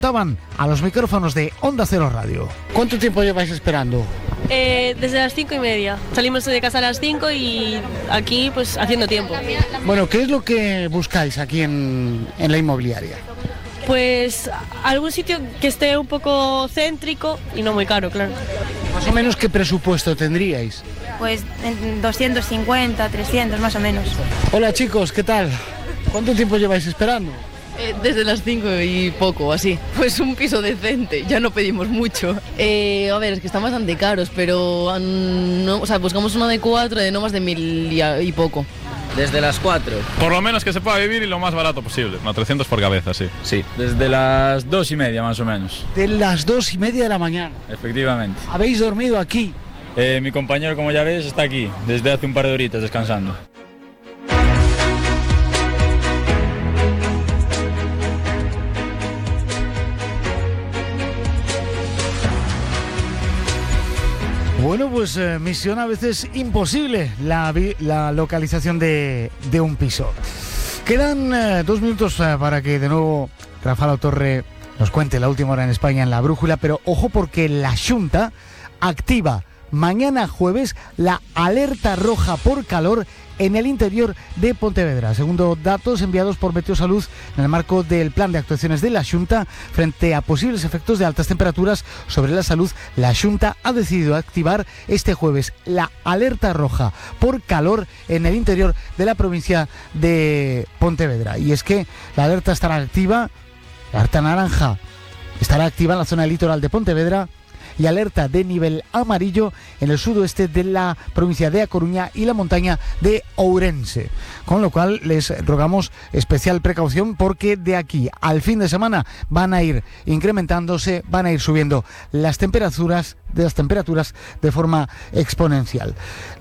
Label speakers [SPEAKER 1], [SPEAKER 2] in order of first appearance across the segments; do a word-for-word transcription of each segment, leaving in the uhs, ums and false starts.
[SPEAKER 1] Estaban a los micrófonos de Onda Cero Radio. ¿Cuánto tiempo lleváis esperando?
[SPEAKER 2] Eh, desde las cinco y media. Salimos de casa a las cinco y aquí pues haciendo tiempo.
[SPEAKER 1] Bueno, ¿qué es lo que buscáis aquí en, en la inmobiliaria?
[SPEAKER 2] Pues algún sitio que esté un poco céntrico y no muy caro, claro.
[SPEAKER 1] Más o menos, ¿qué presupuesto tendríais?
[SPEAKER 3] Pues en doscientos cincuenta, trescientos más o menos.
[SPEAKER 1] Hola chicos, ¿qué tal? ¿Cuánto tiempo lleváis esperando?
[SPEAKER 4] Eh, desde las cinco y poco, así. Pues un piso decente, ya no pedimos mucho. Eh, a ver, es que están bastante caros, pero um, no, o sea, buscamos uno de cuatro de no más de mil y, a, y poco.
[SPEAKER 5] Desde las cuatro.
[SPEAKER 6] Por lo menos que se pueda vivir y lo más barato posible. No, trescientos por cabeza, sí.
[SPEAKER 5] Sí, desde las dos y media más o menos.
[SPEAKER 1] De las dos y media de la mañana.
[SPEAKER 5] Efectivamente.
[SPEAKER 1] ¿Habéis dormido aquí?
[SPEAKER 5] Eh, mi compañero, como ya ves, está aquí, desde hace un par de horitas descansando.
[SPEAKER 1] Bueno, pues eh, misión a veces imposible, la, la localización de, de un piso. Quedan eh, dos minutos eh, para que de nuevo Rafael Torre nos cuente la última hora en España en la brújula, pero ojo porque la Xunta activa mañana jueves la alerta roja por calor en el interior de Pontevedra, segundo datos enviados por Meteosalud en el marco del plan de actuaciones de la Xunta frente a posibles efectos de altas temperaturas sobre la salud. La Xunta ha decidido activar este jueves la alerta roja por calor en el interior de la provincia de Pontevedra, y es que la alerta estará activa, la alerta naranja estará activa en la zona del litoral de Pontevedra, y alerta de nivel amarillo en el sudoeste de la provincia de A Coruña y la montaña de Ourense. Con lo cual les rogamos especial precaución porque de aquí al fin de semana van a ir incrementándose, van a ir subiendo las temperaturas de las temperaturas de forma exponencial.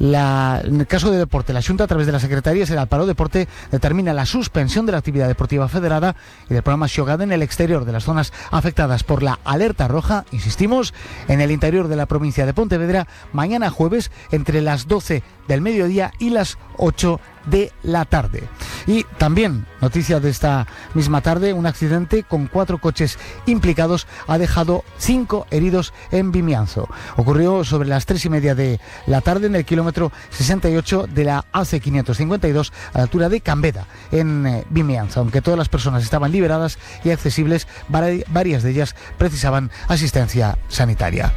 [SPEAKER 1] La, en el caso de deporte, la Xunta a través de la Secretaría Xeral para o Deporte determina la suspensión de la actividad deportiva federada y del programa Xogada en el exterior de las zonas afectadas por la alerta roja, insistimos, en el interior de la provincia de Pontevedra, mañana jueves entre las doce del mediodía y las ocho de la tarde. Y también, noticia de esta misma tarde, un accidente con cuatro coches implicados ha dejado cinco heridos en Vimianzo. Ocurrió sobre las tres y media de la tarde en el kilómetro sesenta y ocho de la A C quinientos cincuenta y dos a la altura de Cambeda, en eh, Vimianzo. Aunque todas las personas estaban liberadas y accesibles, varias de ellas precisaban asistencia sanitaria.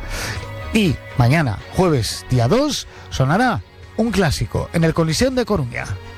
[SPEAKER 1] Y mañana, jueves, día dos, sonará un clásico en el Coliseo de Coruña.